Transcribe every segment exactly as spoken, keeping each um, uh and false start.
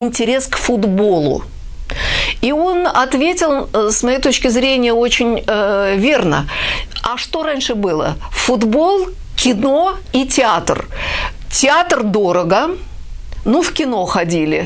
интерес к футболу. И он ответил, с моей точки зрения, очень э, верно. А что раньше было? Футбол, кино и театр. Театр дорого. Ну, в кино ходили.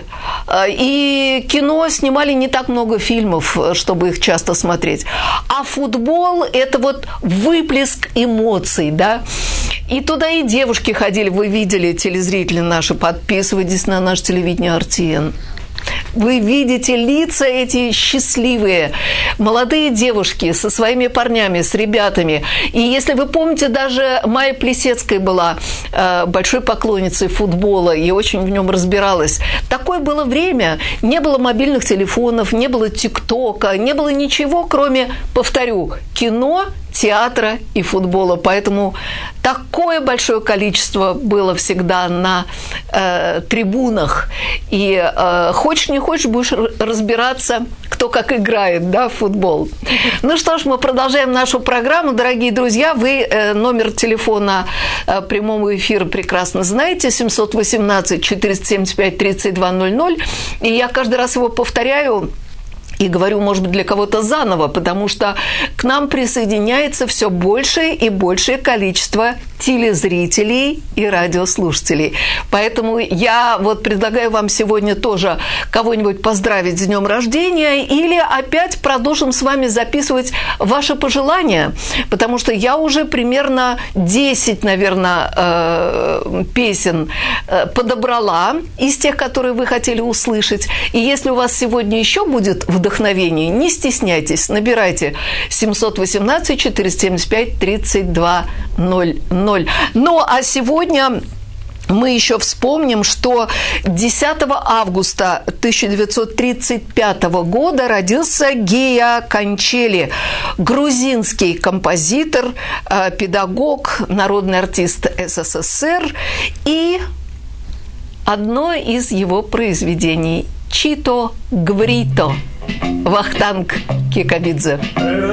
И кино снимали не так много фильмов, чтобы их часто смотреть. А футбол – это вот выплеск эмоций, да. И туда и девушки ходили. Вы видели, телезрители наши, подписывайтесь на наше телевидение эр тэ эн. Вы видите лица эти счастливые, молодые девушки со своими парнями, с ребятами. И если вы помните, даже Майя Плисецкая была э, большой поклонницей футбола и очень в нем разбиралась. Такое было время. Не было мобильных телефонов, не было ТикТока, не было ничего, кроме, повторю, кино, театра и футбола. Поэтому такое большое количество было всегда на э, трибунах. И э, хочешь не хочешь, будешь разбираться, кто как играет, да, в футбол. Ну что ж, мы продолжаем нашу программу. Дорогие друзья, вы э, номер телефона э, прямого эфира прекрасно знаете. семь один восемь четыреста семьдесят пять тридцать два ноль ноль. И я каждый раз его повторяю. И говорю, может быть, для кого-то заново, потому что к нам присоединяется все большее и большее количество телезрителей и радиослушателей. Поэтому я вот предлагаю вам сегодня тоже кого-нибудь поздравить с днем рождения или опять продолжим с вами записывать ваши пожелания, потому что я уже примерно десять, наверное, песен подобрала из тех, которые вы хотели услышать. И если у вас сегодня еще будет вдохновение, не стесняйтесь, набирайте семь один восемь четыреста семьдесят пять тридцать два ноль ноль. Ну, а сегодня мы еще вспомним, что десятого августа тысяча девятьсот тридцать пятого года родился Гея Кончели, грузинский композитор, педагог, народный артист эс эс эс эр, и одно из его произведений – «Чито Гврито» Вахтанг Кикабидзе.